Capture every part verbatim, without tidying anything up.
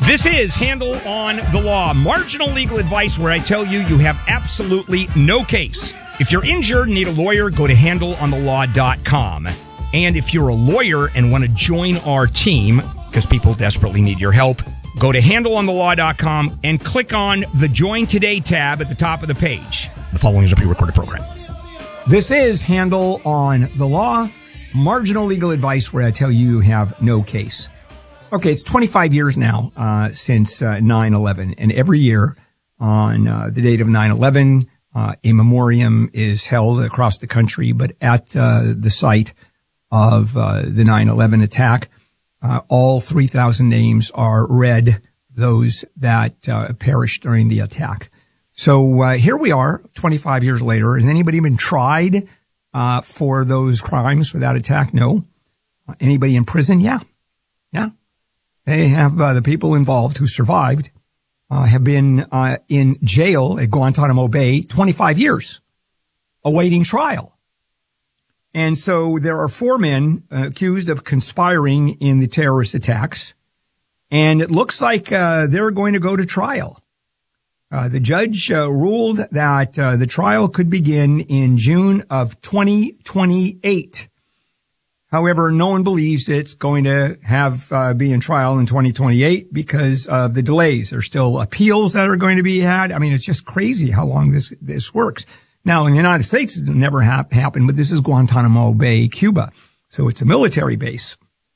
This is Handle on the Law, marginal legal advice where I tell you you have absolutely no case. If you're injured and need a lawyer, go to handle on the law dot com. And if you're a lawyer and want to join our team, because people desperately need your help, go to handle on the law dot com and click on the Join Today tab at the top of the page. The following is a pre-recorded program. This is Handle on the Law, marginal legal advice where I tell you you have no case. Okay, it's twenty-five years now uh, since uh, nine eleven, and every year on uh, the date of nine eleven, uh, a memoriam is held across the country, but at uh, the site of uh, the nine eleven attack, uh, all three thousand names are read, those that uh, perished during the attack. So uh, here we are, twenty-five years later. Has anybody been tried uh, for those crimes, for that attack? No. Uh, anybody in prison? Yeah. Yeah. They have uh, the people involved who survived uh, have been uh, in jail at Guantanamo Bay twenty-five years, awaiting trial. And so there are four men uh, accused of conspiring in the terrorist attacks, and it looks like uh, they're going to go to trial. Uh, the judge uh, ruled that uh, the trial could begin in June of twenty twenty-eight. However, no one believes it's going to have uh, be in trial in twenty twenty-eight because of the delays. There's still appeals that are going to be had. I mean, it's just crazy how long this this works. Now, in the United States, it never ha- happened, but this is Guantanamo Bay, Cuba. So it's a military base.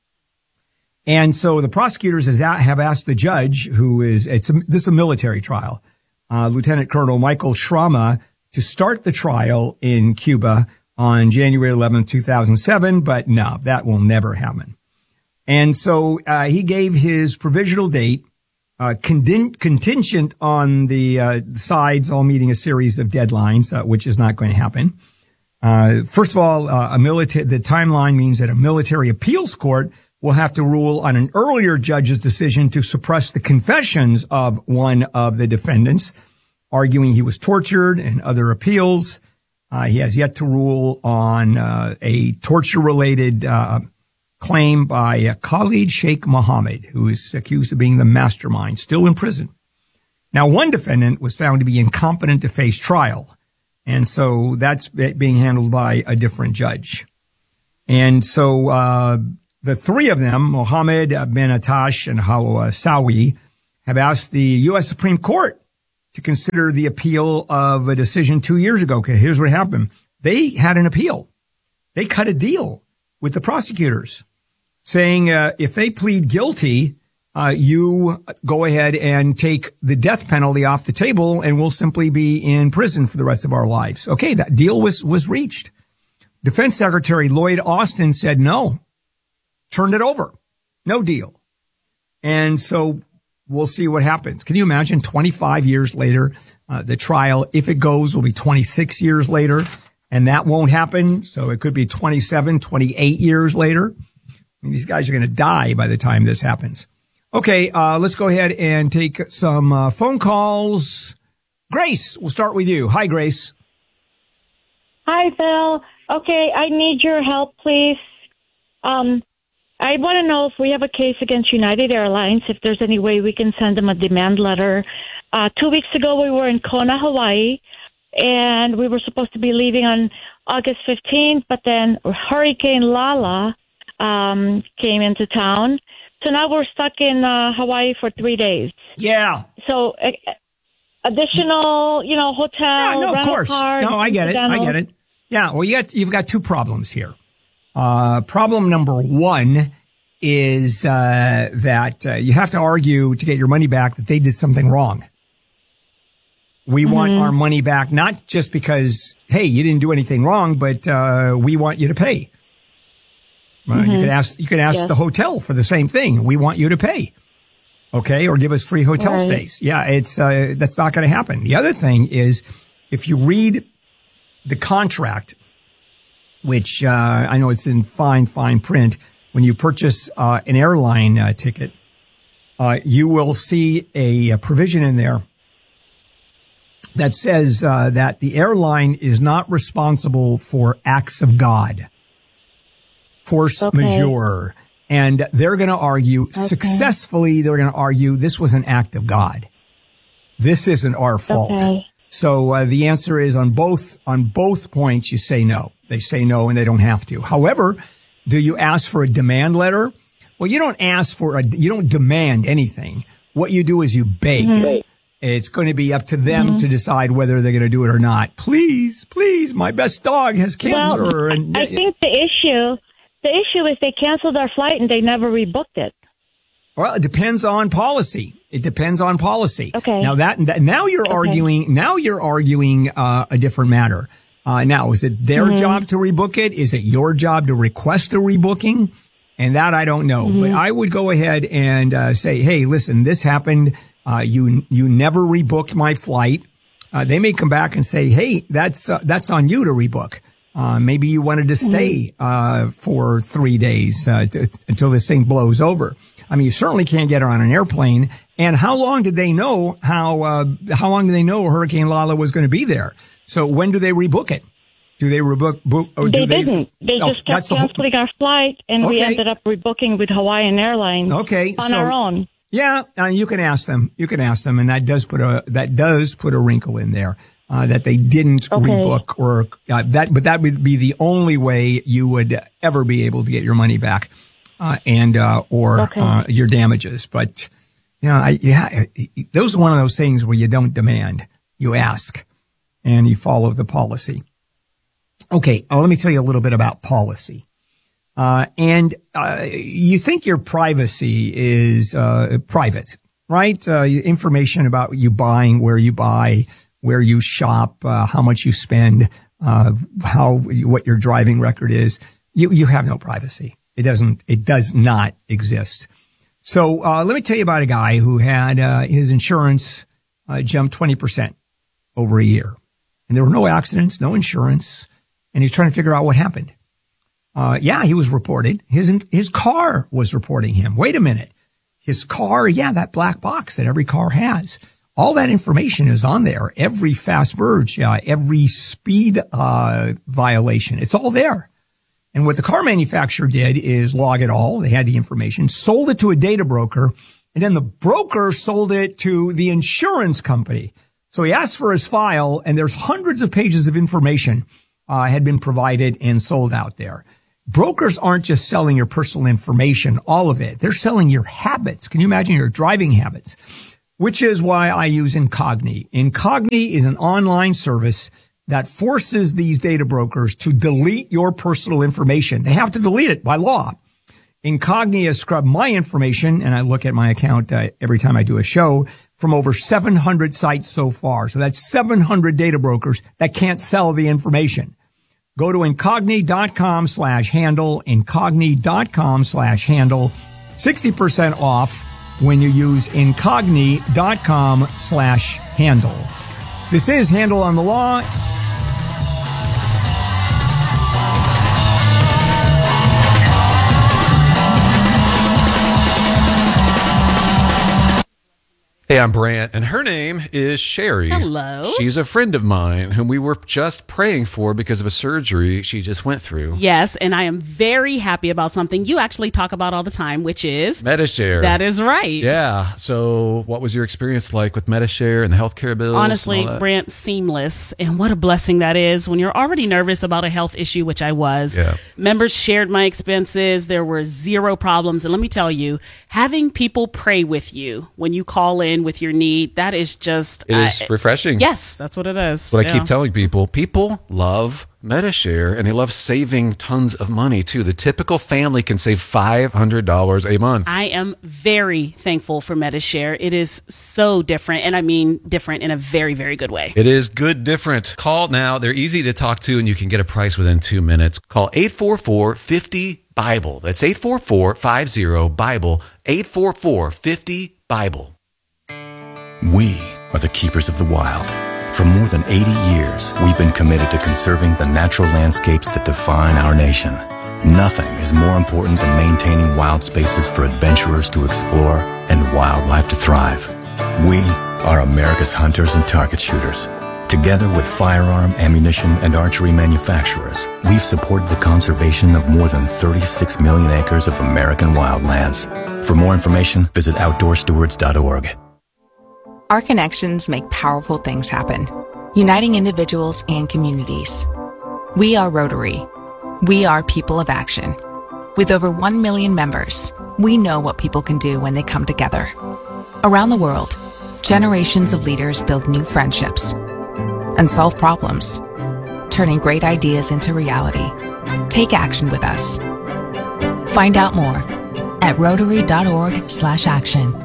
And so the prosecutors has a- have asked the judge, who is, it's a, this is a military trial, uh, Lieutenant Colonel Michael Shrama, to start the trial in Cuba on January eleventh, two thousand seven, but no, that will never happen. And so uh, he gave his provisional date, uh, contin- contingent on the uh, sides all meeting a series of deadlines, uh, which is not going to happen. Uh, first of all, uh, a military, the timeline means that a military appeals court will have to rule on an earlier judge's decision to suppress the confessions of one of the defendants, arguing he was tortured, and other appeals. Uh, he has yet to rule on uh, a torture-related uh, claim by uh, Khalid Sheikh Mohammed, who is accused of being the mastermind, still in prison. Now, one defendant was found to be incompetent to face trial, and so that's being handled by a different judge. And so uh the three of them, Mohammed bin Attash and Hawsawi, have asked the U S Supreme Court to consider the appeal of a decision two years ago. Okay, here's what happened. They had an appeal. They cut a deal with the prosecutors saying, uh, if they plead guilty, uh, you go ahead and take the death penalty off the table and we'll simply be in prison for the rest of our lives. Okay, that deal was, was reached. Defense Secretary Lloyd Austin said no, turned it over. No deal. And so we'll see what happens. Can you imagine twenty-five years later, uh, the trial, if it goes, will be twenty-six years later, and that won't happen. So it could be twenty-seven, twenty-eight years later. I mean, these guys are going to die by the time this happens. Okay, uh, let's go ahead and take some uh, phone calls. Grace, we'll start with you. Hi, Grace. Hi, Phil. Okay, I need your help, please. Um, I want to know if we have a case against United Airlines, if there's any way we can send them a demand letter. Uh, two weeks ago, we were in Kona, Hawaii, and we were supposed to be leaving on August fifteenth, but then Hurricane Lala um, came into town. So now we're stuck in uh, Hawaii for three days. Yeah. So uh, additional, you know, hotel, yeah, no, rental of course. car. No, I get it. I get it. Yeah, well, you got, you've got two problems here. Uh, problem number one is, uh, that, uh, you have to argue to get your money back that they did something wrong. We mm-hmm. want our money back, not just because, hey, you didn't do anything wrong, but, uh, we want you to pay. Uh, mm-hmm. You could ask, you could ask yes. the hotel for the same thing. We want you to pay. Okay. Or give us free hotel right. stays. Yeah. It's, uh, that's not going to happen. The other thing is if you read the contract, which, uh, I know it's in fine, fine print. When you purchase, uh, an airline uh, ticket, uh, you will see a, a provision in there that says, uh, that the airline is not responsible for acts of God, force okay. majeure, And they're going to argue okay. successfully. They're going to argue this was an act of God. This isn't our fault. Okay. So uh, the answer is on both on both points. You say no. They say no, and they don't have to. However, do you ask for a demand letter? Well, you don't ask for a. You don't demand anything. What you do is you beg. Mm-hmm. It's going to be up to them mm-hmm. to decide whether they're going to do it or not. Please, please, my best dog has cancer. Well, and I think the issue. The issue is they canceled our flight and they never rebooked it. Well, it depends on policy. It depends on policy. Okay. Now that, that now you're okay. arguing. Now you're arguing uh, a different matter. Uh, now, is it their mm-hmm. job to rebook it? Is it your job to request a rebooking? And that I don't know. Mm-hmm. But I would go ahead and uh, say, hey, listen, this happened. Uh, you you never rebooked my flight. Uh, they may come back and say, hey, that's uh, that's on you to rebook. Uh, maybe you wanted to stay, uh, for three days, uh, to, until this thing blows over. I mean, you certainly can't get her on an airplane. And how long did they know how, uh, how long did they know Hurricane Lala was going to be there? So when do they rebook it? Do they rebook? Book, or they, do they didn't. They oh, just kept canceling our flight and okay. we ended up rebooking with Hawaiian Airlines okay, on so, our own. Yeah. Uh, you can ask them. You can ask them. And that does put a, that does put a wrinkle in there. Uh, that they didn't okay. rebook or uh, that, but that would be the only way you would ever be able to get your money back, uh, and, uh, or, okay. uh, your damages. But, you know, I, yeah, those are one of those things where you don't demand, you ask and you follow the policy. Okay. Uh, let me tell you a little bit about policy. Uh, and, uh, you think your privacy is, uh, private, right? Uh, information about you buying, where you buy, where you shop, uh, how much you spend, uh, how, what your driving record is. You, you have no privacy. It doesn't, it does not exist. So, uh, let me tell you about a guy who had, uh, his insurance, uh, jump twenty percent over a year. And there were no accidents, no insurance. And he's trying to figure out what happened. Uh, yeah, he was reported. His, his car was reporting him. Wait a minute. His car, yeah, that black box that every car has. All that information is on there. Every fast merge, uh, every speed, uh, violation. It's all there. And what the car manufacturer did is log it all. They had the information, sold it to a data broker, and then the broker sold it to the insurance company. So he asked for his file, and there's hundreds of pages of information, uh, had been provided and sold out there. Brokers aren't just selling your personal information, all of it. They're selling your habits. Can you imagine your driving habits? Which is why I use Incogni. Incogni is an online service that forces these data brokers to delete your personal information. They have to delete it by law. Incogni has scrubbed my information, and I look at my account uh, every time I do a show, from over seven hundred sites so far. So that's seven hundred data brokers that can't sell the information. Go to incogni.com slash handle, incogni.com slash handle, sixty percent off when you use incogni.com slash handle. This is Handle on the Law. Hey, I'm Brant, and her name is Sherry. Hello. She's a friend of mine whom we were just praying for because of a surgery she just went through. Yes, and I am very happy about something you actually talk about all the time, which is Medi-Share. That is right. Yeah. So what was your experience like with Medi-Share and the healthcare bills? Honestly, Brant, seamless. And what a blessing that is when you're already nervous about a health issue, which I was. Yeah. Members shared my expenses. There were zero problems. And let me tell you, having people pray with you when you call in with your need, that is just it is uh, refreshing. Yes, that's what it is. What yeah. I keep telling people, people love Medi-Share, and they love saving tons of money too. The typical family can save five hundred dollars a month. I am very thankful for Medi-Share. It is so different, and I mean different in a very, very good way. It is good different. Call now. They're easy to talk to, and you can get a price within two minutes. Call eight four four, five zero, Bible. That's eight four four, five zero, Bible, eight four four, five zero, Bible. We are the keepers of the wild. For more than eighty years, we've been committed to conserving the natural landscapes that define our nation. Nothing is more important than maintaining wild spaces for adventurers to explore and wildlife to thrive. We are America's hunters and target shooters. Together with firearm, ammunition, and archery manufacturers, we've supported the conservation of more than thirty-six million acres of American wildlands. For more information, visit outdoor stewards dot org. Our connections make powerful things happen, uniting individuals and communities. We are Rotary. We are people of action. With over one million members, we know what people can do when they come together. Around the world, generations of leaders build new friendships and solve problems, turning great ideas into reality. Take action with us. Find out more at rotary.org slash action.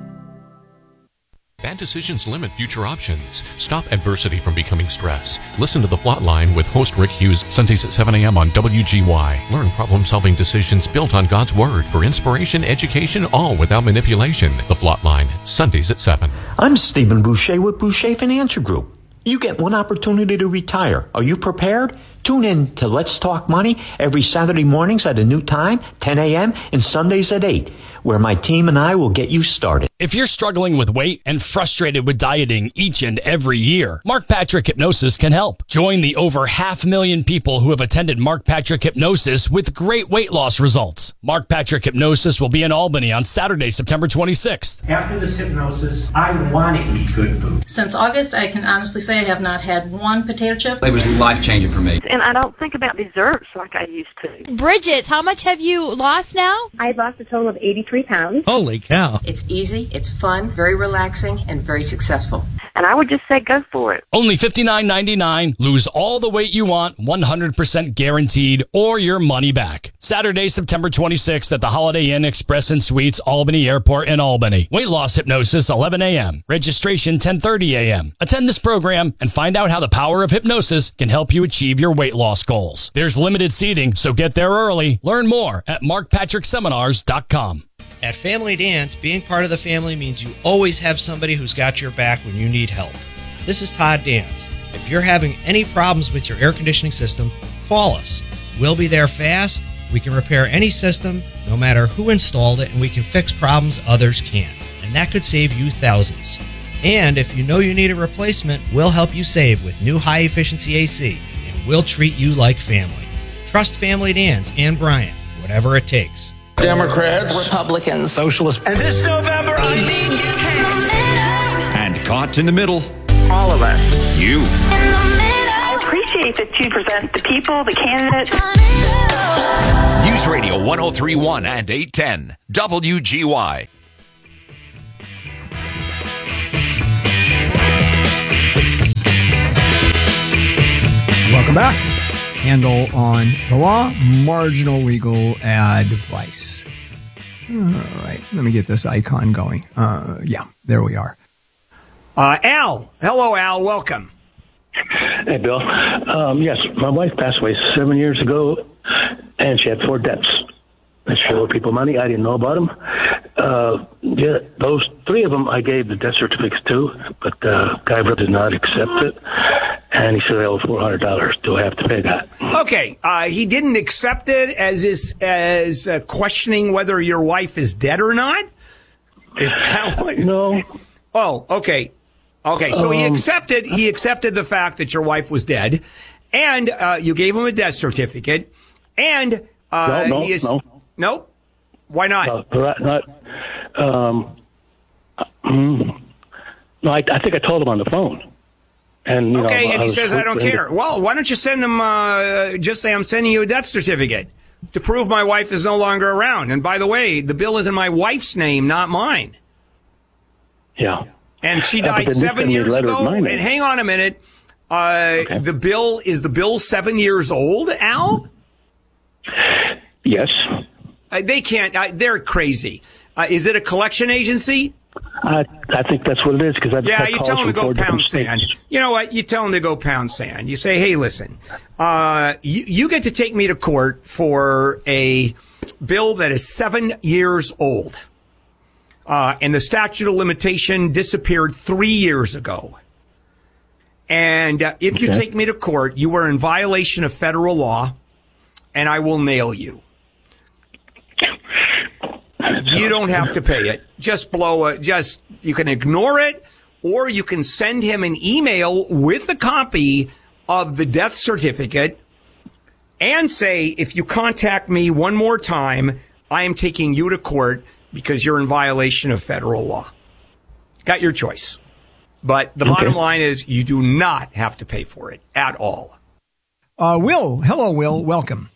Bad decisions limit future options. Stop adversity from becoming stress. Listen to The Plotline with host Rick Hughes, Sundays at seven a.m. on W G Y. Learn problem-solving decisions built on God's Word for inspiration, education, all without manipulation. The Plotline, Sundays at seven. I'm Stephen Boucher with Boucher Financial Group. You get one opportunity to retire. Are you prepared? Tune in to Let's Talk Money every Saturday mornings at a new time, ten a.m., and Sundays at eight, where my team and I will get you started. If you're struggling with weight and frustrated with dieting each and every year, Mark Patrick Hypnosis can help. Join the over half million people who have attended Mark Patrick Hypnosis with great weight loss results. Mark Patrick Hypnosis will be in Albany on Saturday, September twenty-sixth. After this hypnosis, I want to eat good food. Since August, I can honestly say I have not had one potato chip. It was life-changing for me. And I don't think about desserts like I used to. Bridget, how much have you lost now? I've lost a total of eighty-three pounds. Holy cow. It's easy, it's fun, very relaxing, and very successful. And I would just say go for it. Only fifty-nine ninety-nine. Lose all the weight you want, one hundred percent guaranteed, or your money back. Saturday, September twenty-sixth at the Holiday Inn Express and Suites, Albany Airport in Albany. Weight loss hypnosis, eleven a.m. Registration, ten thirty a.m. Attend this program and find out how the power of hypnosis can help you achieve your weight loss goals. There's limited seating, so get there early. Learn more at mark patrick seminars dot com. At Family Dance, being part of the family means you always have somebody who's got your back when you need help. This is Todd Dance. If you're having any problems with your air conditioning system, call us. We'll be there fast. We can repair any system, no matter who installed it, and we can fix problems others can't. And that could save you thousands. And if you know you need a replacement, we'll help you save with new high-efficiency A C, and we'll treat you like family. Trust Family Dance and Brian, whatever it takes. Democrats, Republicans, Socialists, and this November, I need you. And caught in the middle, all of us. You. I appreciate the two percent, the people, the candidates. News Radio one oh three point one and eight ten, W G Y. Welcome back. Handle on the law, marginal legal advice. All right, let me get this icon going. Uh, yeah, there we are. Uh, Al, hello, Al, welcome. Hey, Bill. Um, yes, my wife passed away seven years ago, and she had four debts. And she owed people money. I didn't know about them. Uh, yeah, those three of them I gave the death certificates to, but the guy did not accept it. And he said I owe four hundred dollars. Do I have to pay that? Okay. Uh, he didn't accept it as is, as uh, questioning whether your wife is dead or not? Is that what? No. Oh, okay. Okay. So um, he accepted, he accepted the fact that your wife was dead, and uh, you gave him a death certificate, and uh, no, no, he is, no. Nope. Why not? No, not, um, mm, no, I, I think I told him on the phone. And, you okay, know, and he I says, I don't care. Well, why don't you send them, uh, just say, I'm sending you a death certificate to prove my wife is no longer around. And by the way, the bill is in my wife's name, not mine. Yeah. And she Uh, but died then you seven send me a years letter of ago. my name. And hang on a minute. Uh, Okay. the bill, is the bill seven years old, Al? Yes. Uh, they can't, uh, they're crazy. Uh, is it a collection agency? I, I think that's what it is, because I've Yeah, got you calls tell them to from go four different pound sand. states. You know what? You tell them to go pound sand. You say, hey, listen, uh, you, you get to take me to court for a bill that is seven years old. Uh, and the statute of limitation disappeared three years ago. And uh, if you Okay. take me to court, you are in violation of federal law, and I will nail you. You don't have to pay it. Just blow it. Just, you can ignore it, or you can send him an email with a copy of the death certificate and say, if you contact me one more time, I am taking you to court because you're in violation of federal law. Got your choice. But the okay. bottom line is you do not have to pay for it at all. Uh, Will. Hello, Will. Welcome.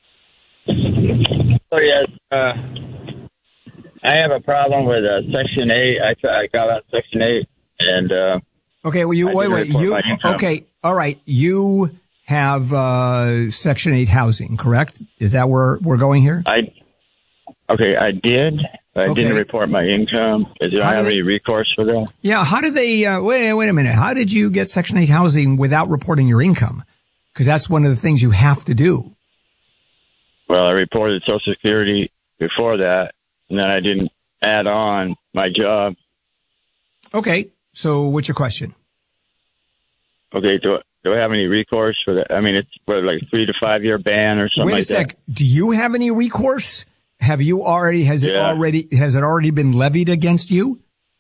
Oh, yes. Uh, I have a problem with uh, Section eight. I, I got on Section eight, and uh, okay. Well, you I wait, wait. You okay? All right. You have uh, Section eight housing, correct? Is that where we're going here? I okay. I did. I okay. didn't report my income. Do I have they, any recourse for that? Yeah. How did they? Uh, wait, wait a minute. How did you get Section eight housing without reporting your income? Because that's one of the things you have to do. Well, I reported Social Security before that, and then I didn't add on my job. Okay. So what's your question? Okay. Do, do I have any recourse for that? I mean, it's what, like three to five year ban or something Wait a like sec. that. Do you have any recourse? Have you already, has it yeah. already, has it already been levied against you?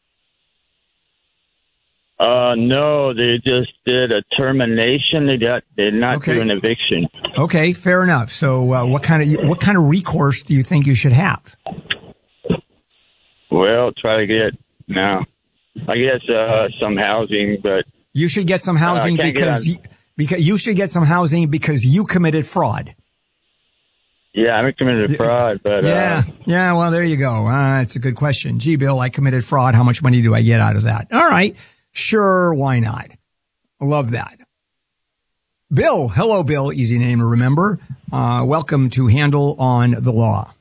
Uh, no, they just did a termination. They got, they did not okay. do an eviction. Okay, fair enough. So, uh, what kind of what kind of recourse do you think you should have? Well, try to get now. I guess uh, some housing, but you should get some housing uh, because you, because you should get some housing because you committed fraud. Yeah, I committed fraud, but yeah, uh, yeah. Well, there you go. Uh, it's a good question. Gee, Bill, I committed fraud. How much money do I get out of that? All right. Sure, why not? Love that. Bill, hello, Bill. Easy name to remember. Uh, welcome to Handle on the Law.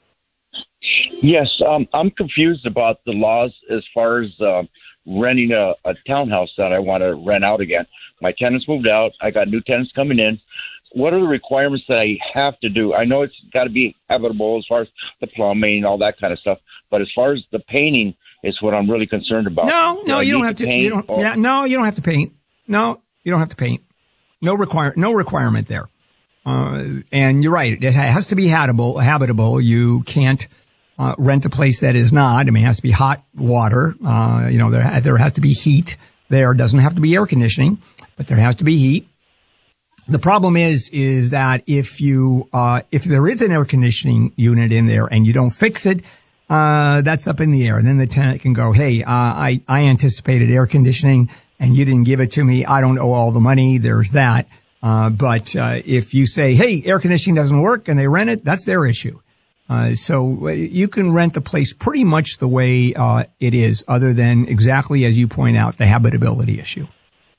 Yes, um, I'm confused about the laws as far as uh, renting a, a townhouse that I want to rent out again. My tenants moved out. I got new tenants coming in. What are the requirements that I have to do? I know it's got to be habitable as far as the plumbing and all that kind of stuff, but as far as the painting is what I'm really concerned about. No, no, you don't have to. You don't, yeah, no, you don't have to paint. No, you don't have to paint. No require, no requirement there. Uh, and you're right. It has to be habitable. Habitable. You can't uh, rent a place that is not. I mean, it has to be hot water. Uh, you know, there there has to be heat. There doesn't have to be air conditioning, but there has to be heat. The problem is, is that if you, uh, if there is an air conditioning unit in there and you don't fix it, uh, that's up in the air. And then the tenant can go, hey, uh, I, I anticipated air conditioning and you didn't give it to me. I don't owe all the money. There's that. Uh, but, uh, if you say, hey, air conditioning doesn't work and they rent it, that's their issue. Uh, so you can rent the place pretty much the way, uh, it is, other than exactly as you point out, the habitability issue.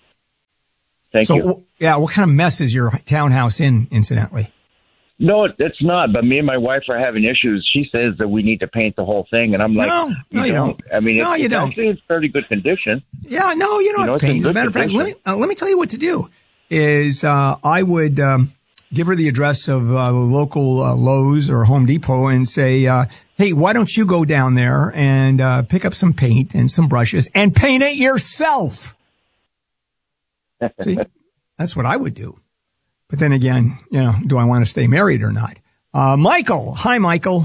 Thank so, you. Yeah, what kind of mess is your townhouse in, incidentally? No, it's not. But me and my wife are having issues. She says that we need to paint the whole thing, and I'm like, no, no, you, you don't. don't. I mean, no, it's, you don't. Actually, it's fairly good condition. Yeah, no, you don't you have to paint. As a matter of fact, let me uh, let me tell you what to do. Is uh, I would um, give her the address of uh, the local uh, Lowe's or Home Depot and say, uh, hey, why don't you go down there and uh, pick up some paint and some brushes and paint it yourself? See, that's what I would do. But then again, you know, do I want to stay married or not? Uh, Michael. Hi, Michael.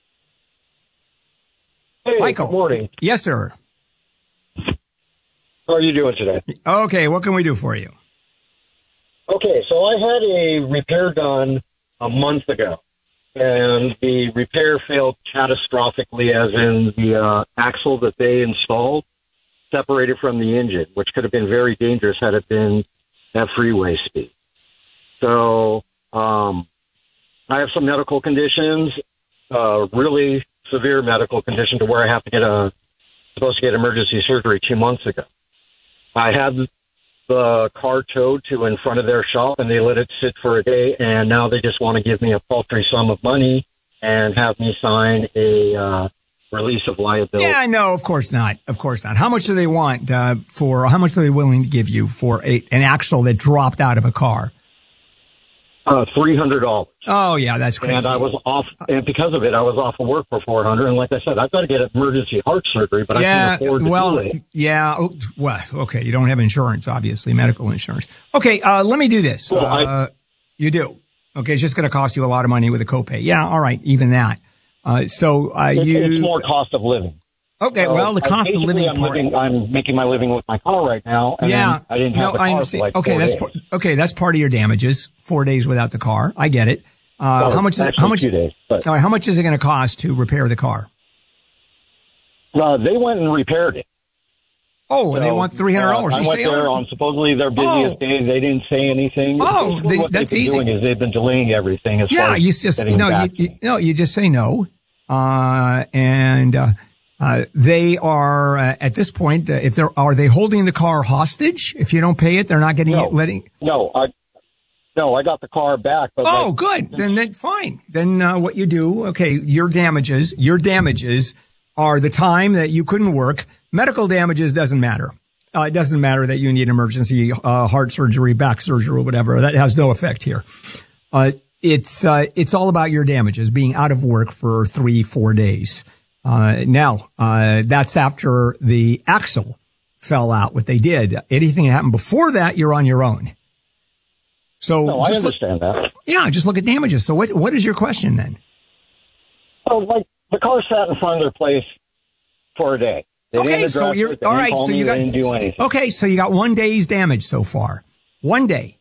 Hey, Michael. Good morning. Yes, sir. How are you doing today? Okay, what can we do for you? Okay, so I had a repair done a month ago, and the repair failed catastrophically, as in the uh, axle that they installed separated from the engine, which could have been very dangerous had it been at freeway speed. So um, I have some medical conditions, uh, really severe medical condition to where I have to get a supposed to get emergency surgery two months ago. I had the car towed to in front of their shop, and they let it sit for a day, and now they just want to give me a paltry sum of money and have me sign a uh, release of liability. Yeah, no, of course not. Of course not. How much do they want uh, for, how much are they willing to give you for a, an axle that dropped out of a car? Uh, three hundred dollars. Oh, yeah, that's crazy. And I was off, and because of it, I was off of work for four hundred dollars. And like I said, I've got to get emergency heart surgery, but yeah, I can't afford to well, do it. Yeah, oh, well, okay, you don't have insurance, obviously, medical insurance. Okay, uh, let me do this. Well, uh, I, you do. Okay, it's just going to cost you a lot of money with a copay. Yeah, all right, even that. Uh, so uh, it's, you. It's more cost of living. Okay, So, well, the uh, cost of basically, living I'm, part. living, I'm making my living with my car right now. And Yeah, then I didn't have no, the I car understand. for like Okay, four that's days. par- okay. That's part of your damages. Four days without the car. I get it. Uh, Well, how much? Is it, actually how much? two days, but- all right, how much is it going to cost to repair the car? Uh, they went and repaired it. Oh, and they So, want three hundred dollars. Uh, I You went say, there oh. on supposedly their busiest Oh. day. They didn't say anything. Oh, Basically they- what that's they've been easy. doing is they've been delaying everything as Yeah, far you as just getting no, you, back. you no, you just say no, uh, and uh, uh, they are uh, at this point. Uh, if they're are they holding the car hostage? If you don't pay it, they're not getting No. it. Letting. No, I no, I got the car back. But Oh, like, good. Then then fine. Then uh, what you do? Okay, your damages. Your damages are the time that you couldn't work. Medical damages doesn't matter. Uh, it doesn't matter that you need emergency uh, heart surgery, back surgery, or whatever. That has no effect here. Uh, it's uh, it's all about your damages, being out of work for three, four days. Uh, now, uh, that's after the axle fell out, what they did. Anything that happened before that, you're on your own. So no, I just look- understand that. yeah, just look at damages. So what what is your question then? Oh, like the car sat in front of their place for a day. They Okay, didn't so address you're it. They all didn't right. call So me, you they got didn't do anything. okay. So you got one day's damage so far. One day.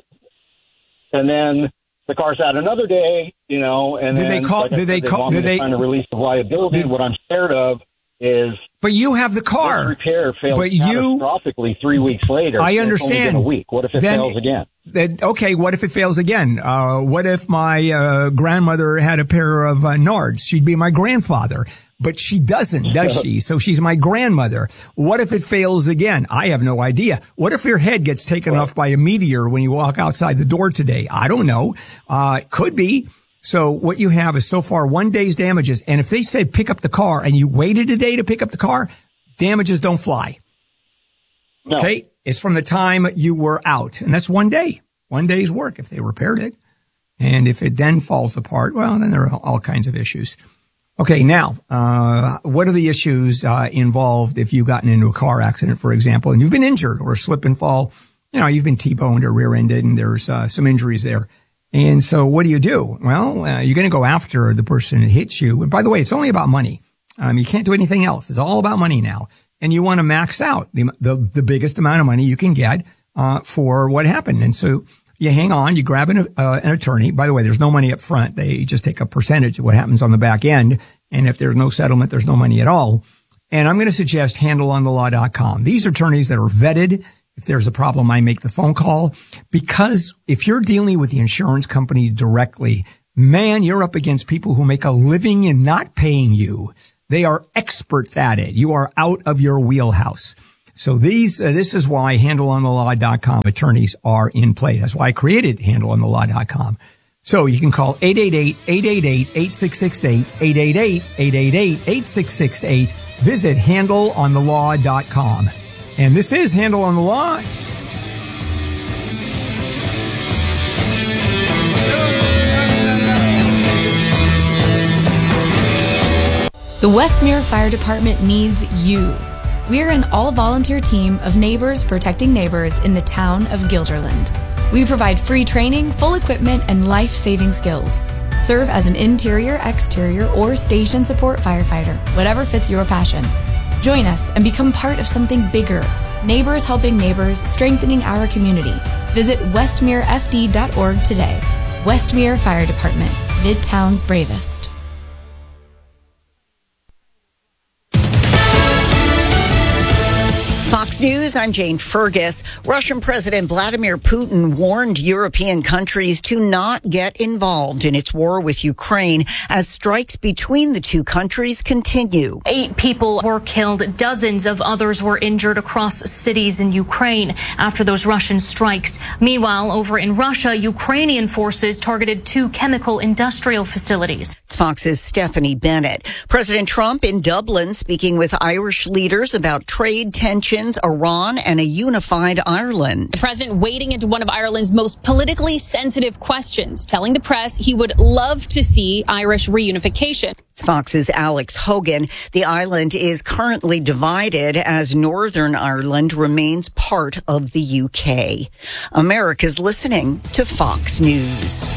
And then the car sat another day, you know. And Did they then, call- like I did they said, call- want me did to they- Trying to release the liability. What I'm scared of is. But you have the car. This repair failed But you- catastrophically three weeks later. I It's understand. only been a week. What if it Then- fails again? Then okay. What if it fails again? Uh, what if my uh, grandmother had a pair of uh, Nards? She'd be my grandfather. But she doesn't, does she? So she's my grandmother. What if it fails again? I have no idea. What if your head gets taken off by a meteor when you walk outside the door today? I don't know. Uh, could be. So what you have is so far one day's damages. And if they said pick up the car and you waited a day to pick up the car, damages don't fly. No. Okay. It's from the time you were out. And that's one day, one day's work if they repaired it. And if it then falls apart, well, then there are all kinds of issues. Okay, now, uh, what are the issues uh, involved if you've gotten into a car accident, for example, and you've been injured or slip and fall? You know, you've been T-boned or rear-ended, and there's uh, some injuries there. And so what do you do? Well, uh, you're going to go after the person that hits you. And by the way, it's only about money. Um, you can't do anything else. It's all about money now. And you want to max out the, the, the biggest amount of money you can get uh, for what happened. And so you hang on, you grab an, uh, an attorney. By the way, there's no money up front. They just take a percentage of what happens on the back end. And if there's no settlement, there's no money at all. And I'm going to suggest handle on the law dot com. These are attorneys that are vetted. If there's a problem, I make the phone call. Because if you're dealing with the insurance company directly, man, you're up against people who make a living in not paying you. They are experts at it. You are out of your wheelhouse. So these, uh, this is why handle on the law dot com attorneys are in play. That's why I created handle on the law dot com. So you can call eight eight eight, eight eight eight, eight six six eight, eight eight eight, eight eight eight, eight six six eight. Visit handle on the law dot com. And this is Handle on the Law. The Westmere Fire Department needs you. We're an all-volunteer team of neighbors protecting neighbors in the town of Guilderland. We provide free training, full equipment, and life-saving skills. Serve as an interior, exterior, or station support firefighter, whatever fits your passion. Join us and become part of something bigger. Neighbors helping neighbors, strengthening our community. Visit westmere f d dot org today. Westmere Fire Department, Midtown's bravest. Fox News, I'm Jane Fergus. Russian President Vladimir Putin warned European countries to not get involved in its war with Ukraine as strikes between the two countries continue. Eight people were killed. Dozens of others were injured across cities in Ukraine after those Russian strikes. Meanwhile, over in Russia, Ukrainian forces targeted two chemical industrial facilities. It's Fox's Stephanie Bennett. President Trump in Dublin speaking with Irish leaders about trade tensions, Iran, and a unified Ireland. The president wading into one of Ireland's most politically sensitive questions, telling the press he would love to see Irish reunification. It's Fox's Alex Hogan. The island is currently divided as Northern Ireland remains part of the U K. America's listening to Fox News.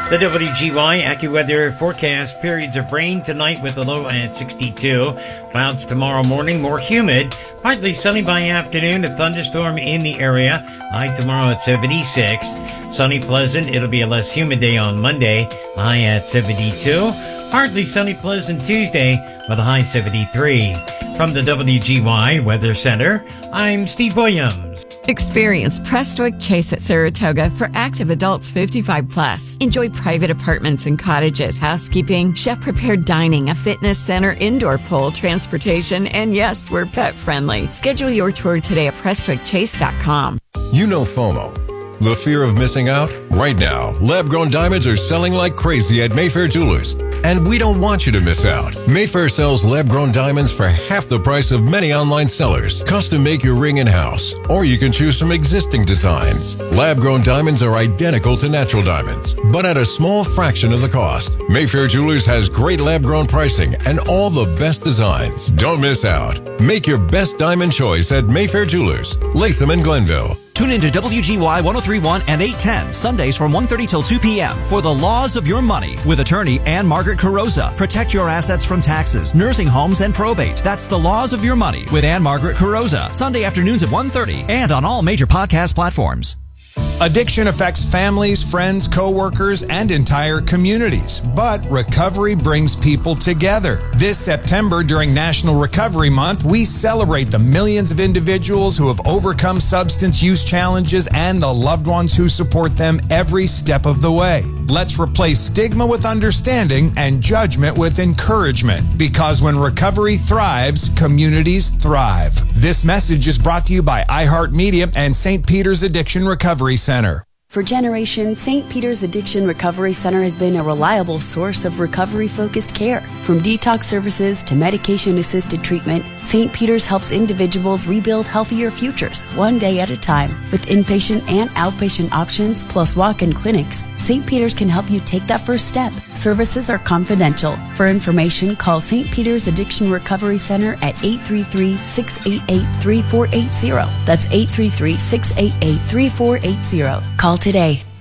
The W G Y AccuWeather forecast: periods of rain tonight with a low at sixty-two. Clouds tomorrow morning, more humid. Partly sunny by afternoon, a thunderstorm in the area. High tomorrow at seventy-six. Sunny, pleasant. It'll be a less humid day on Monday. High at seventy-two. Partly sunny, pleasant Tuesday with a high seventy-three. From the W G Y Weather Center, I'm Steve Williams. Experience Prestwick Chase at Saratoga for active adults fifty-five plus. Enjoy private apartments and cottages, housekeeping, chef-prepared dining, a fitness center, indoor pool, transportation, and yes, we're pet friendly. Schedule your tour today at prestwick chase dot com. You know FOMO. The fear of missing out? Right now, lab-grown diamonds are selling like crazy at Mayfair Jewelers. And we don't want you to miss out. Mayfair sells lab-grown diamonds for half the price of many online sellers. Custom make your ring in-house, or you can choose from existing designs. Lab-grown diamonds are identical to natural diamonds, but at a small fraction of the cost. Mayfair Jewelers has great lab-grown pricing and all the best designs. Don't miss out. Make your best diamond choice at Mayfair Jewelers, Latham and Glenville. Tune into W G Y one oh three point one and eight ten Sundays from one thirty till two p.m. for The Laws of Your Money with attorney Ann Margaret Carrozza. Protect your assets from taxes, nursing homes, and probate. That's The Laws of Your Money with Ann Margaret Carrozza. Sunday afternoons at one thirty and on all major podcast platforms. Addiction affects families, friends, co-workers, and entire communities. But recovery brings people together. This September, during National Recovery Month, we celebrate the millions of individuals who have overcome substance use challenges and the loved ones who support them every step of the way. Let's replace stigma with understanding and judgment with encouragement. Because when recovery thrives, communities thrive. This message is brought to you by iHeartMedia and Saint Peter's Addiction Recovery Center. For generations, Saint Peter's Addiction Recovery Center has been a reliable source of recovery-focused care. From detox services to medication-assisted treatment, Saint Peter's helps individuals rebuild healthier futures, one day at a time. With inpatient and outpatient options, plus walk-in clinics, Saint Peter's can help you take that first step. Services are confidential. For information, call Saint Peter's Addiction Recovery Center at eight three three, six eight eight, three four eight zero. That's eight three three, six eight eight, three four eight zero. Call today.